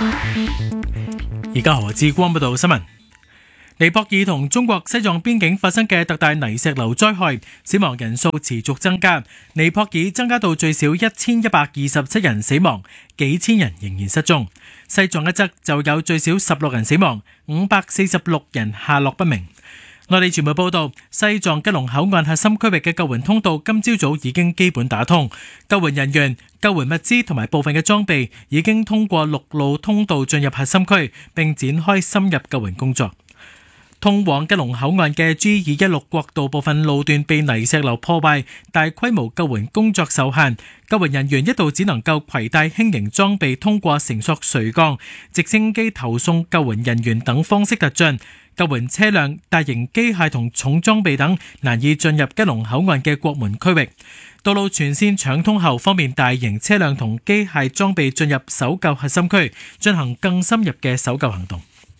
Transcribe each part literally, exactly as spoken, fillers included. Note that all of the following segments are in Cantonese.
而家何志光報道新聞。尼泊爾同中國西藏邊境發生嘅特大泥石流災害，死亡人數持續增加。尼泊爾增加到最少一千一百二十七人死亡，幾千人仍然失蹤。西藏一側就有最少十六人死亡，五百四十六人下落不明。內地傳媒報道，西藏吉隆口岸核心區域嘅救援通道今朝早已經基本打通，救援人員、救援物資同埋部分嘅裝備已經通過陸路通道進入核心區，並展開深入救援工作。通往吉隆口岸嘅 G 二一六國道部分路段被泥石流破壞，大規模救援工作受限，救援人員一度只能夠攜帶輕型裝備通過繩索垂降、直升機投送救援人員等方式突進。救援車輛、大型機械同重裝備等難以進入吉隆口岸嘅國門區域。道路全線搶通後，方便大型車輛同機械裝備進入搜救核心區，進行更深入嘅搜救行動。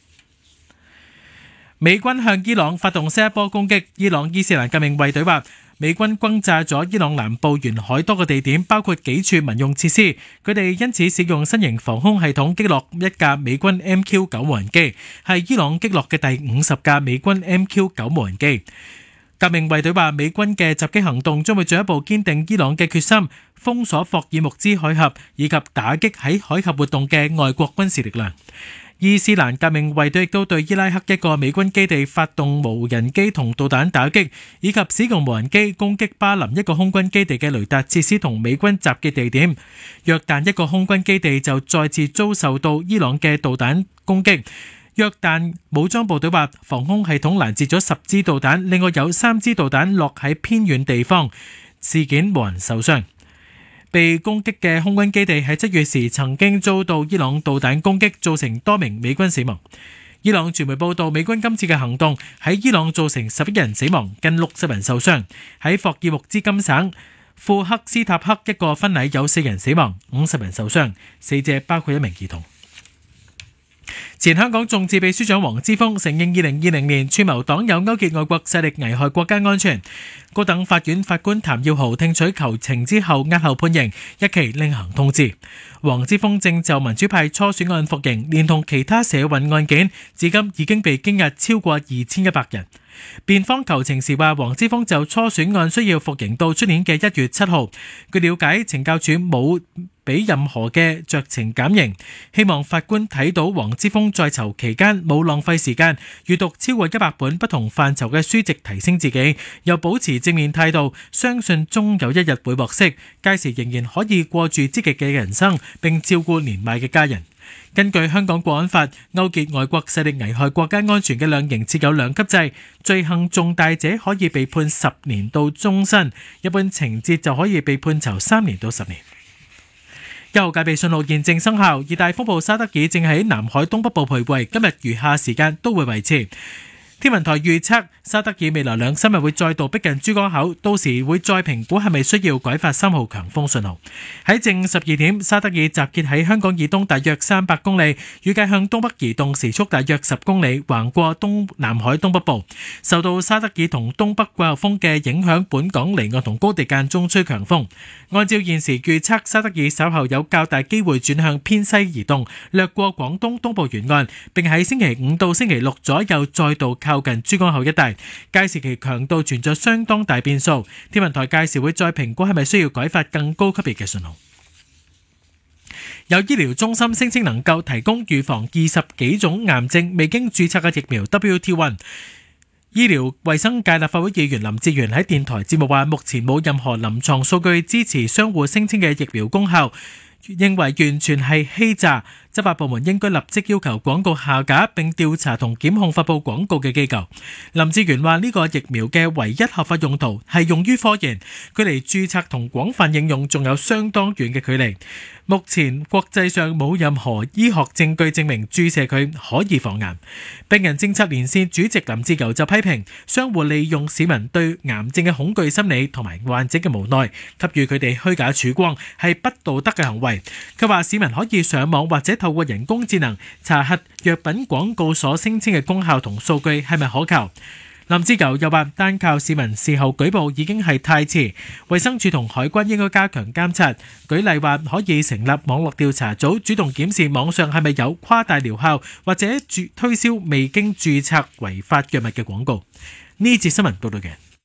美軍向伊朗發動新一波攻擊。伊朗伊斯蘭革命衛隊話，美軍轟炸咗伊朗南部沿海多個地點，包括幾處民用設施。佢哋因此使用新型防空系統擊落一架美軍 M Q 九無人機，係伊朗擊落嘅第五十架美軍 M Q 九無人機。革命衛隊話，美軍嘅襲擊行動將會進一步堅定伊朗嘅決心，封鎖霍爾木茲海峽，以及打擊喺海峽活動嘅外國軍事力量。伊斯蘭革命衛隊亦都對伊拉克一個美軍基地發動無人機同導彈打擊，以及使用無人機攻擊巴林一個空軍基地嘅雷達設施同美軍集結地點。約旦一個空軍基地就再次遭受到伊朗嘅導彈攻擊。約旦武裝部隊話，防空系統攔截咗十支導彈，另外有三支導彈落喺偏遠地方，事件無人受傷。被攻擊嘅空軍基地喺七月時曾經遭到伊朗導彈攻擊，造成多名美軍死亡。伊朗傳媒報道，美軍今次嘅行動喺伊朗造成十一人死亡，近六十人受傷。喺霍爾木茲金省庫克斯塔克一個婚禮有四人死亡，五十人受傷，死者包括一名兒童。前香港眾志秘書長黃之鋒承認二零二零年串謀黨友勾結外國勢力危害國家安全。高等法院法官譚耀豪聽取求情之後押後判刑，一期另行通知。黃之鋒正就民主派初選案服刑，連同其他社運案件，至今已經被羈押超過二千一百人。辯方求情時話，黃之鋒就初選案需要服刑到出年嘅一月七號。據了解，懲教署冇俾任何嘅酌情減刑，希望法官睇到黃之鋒在囚期間冇浪費時間閱讀超過一百本不同範疇嘅書籍提升自己，又保持正面態度，相信終有一日會獲釋，屆時仍然可以過住積極嘅人生，並照顧年邁嘅家人。根據香港國安法，勾結外國勢力危害國家安全嘅量刑設有兩級制，罪行重大者可以被判十年到終身，一般情節就可以被判囚三年到十年。一號戒備信號現正生效，熱帶風暴沙德爾正喺南海東北部徘徊，今日餘下時間都會維持。天文台預測沙德爾未來兩三日會再度逼近珠江口，到時會再評估係咪需要改發三號強風信號。喺正午十二點，沙德爾集結喺香港以東大約三百公里，預計向東北移動，時速大約十公里，橫過東南海東北部。受到沙德爾同東北季候風嘅影響，本港離岸同高地間中吹強風。按照現時預測，沙德爾稍後有較大機會轉向偏西移動，掠過廣東東部沿岸，並喺星期五到星期六左右再度靠近珠江口一帶，屆時其強度存在相當大變數。天文台屆時會再評估係咪需要改發更高級別嘅信號。有醫療中心聲稱能夠提供預防二十幾種癌症未經註冊嘅疫苗 W T 一。醫療衛生界立法會議員林志源喺電台節目話，目前冇任何臨床數據支持商戶聲稱嘅疫苗功效，認為完全係欺詐。執法部門應該立即要求廣告下架，並調查同檢控發布廣告嘅機構。林志源話，呢個疫苗嘅唯一合法用途係用於科研，距離註冊同廣泛應用仲有相當遠嘅距離。目前國際上冇任何醫學證據證明注射佢可以防癌。病人政策連線主席林志釉就批評商戶利用市民對癌症嘅恐懼心理同埋患者嘅無奈，給予佢哋虛假曙光，係不道德嘅行為。佢話市民可以上網或者透過人工智能查核藥品廣告所聲稱嘅功效同數據係咪可靠。 林志釉又話，單靠市民事後舉報已經係太遲，衛生署同海軍應該加強監察。舉例話，可以成立網絡調查組，主動檢視網上係咪有誇大療效或者推銷未經註冊違法藥物嘅廣告。呢節新聞報道嘅。